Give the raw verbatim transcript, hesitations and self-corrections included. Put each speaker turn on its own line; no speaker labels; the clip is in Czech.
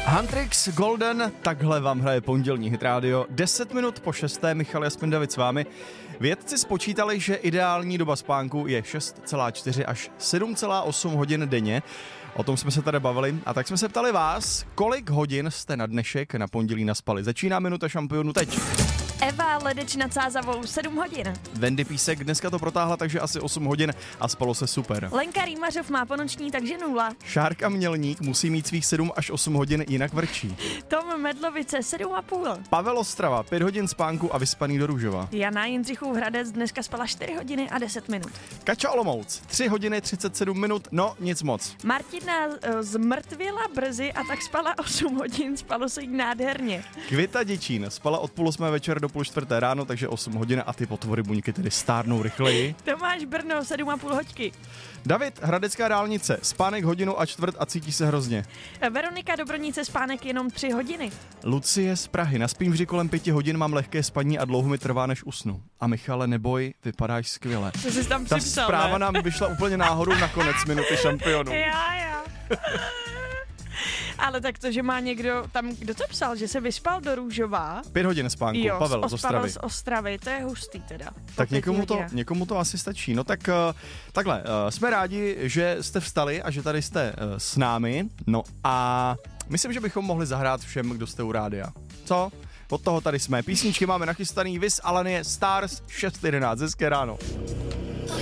Huntrix Golden, takhle vám hraje pondělní Hit Radio. deset minut po šesté, Michal Jasmin David s vámi. Vědci spočítali, že ideální doba spánku je šest celá čtyři až sedm celá osm hodin denně. O tom jsme se tady bavili a tak jsme se ptali vás, kolik hodin jste na dnešek na pondělí naspali. Začíná minuta šampionu teď.
Eva Ledeč nad Sázavou sedm hodin.
Wendy Písek dneska to protáhla, takže asi osm hodin a spalo se super.
Lenka Rýmařov má ponoční, takže nula.
Šárka Mělník musí mít svých sedm až osm hodin, jinak vrčí.
Tom Medlovice sedm a půl.
Pavel Ostrava pět hodin spánku a vyspaný do Růžova.
Jana Jindřichův Hradec dneska spala čtyři hodiny a deset minut.
Kača Olomouc tři hodiny třicet sedm minut, no nic moc.
Martina zmrtvila brzy a tak spala osm hodin, spalo se jí nádherně.
Kvita Děčín spala od půl osmé večer do půl čtvrté ráno, takže osm hodin a ty potvory buňky tedy stárnou rychleji.
Tomáš Brno sedm a půl hoďky.
David Hradecká dálnice, spánek hodinu a čtvrt a cítí se hrozně.
Veronika Dobronice spánek jenom tři hodiny.
Lucie z Prahy, naspím vždy kolem pěti hodin, mám lehké spaní a dlouho mi trvá, než usnu. A Michale, neboj, vypadáš skvěle.
Co jsi tam
Ta
připsal,
zpráva
ne?
nám vyšla úplně náhodou na konec minuty šampionu.
Já, já. Ale tak to, že má někdo tam, kdo to psal, že se vyspal do Růžova.
Pět hodin spánku,
jo,
Pavel
z
z Ostravy.
z Ostravy, to je hustý teda.
Tak někomu to,
hodinách.
někomu to asi stačí. No tak uh, takhle, uh, jsme rádi, že jste vstali a že tady jste uh, s námi. No a myslím, že bychom mohli zahrát všem, kdo jste u rádia. Co? Od toho tady jsme. Písničky máme nachystaný, Vis Alanie, Stars šest jedenáct. Hezké ráno.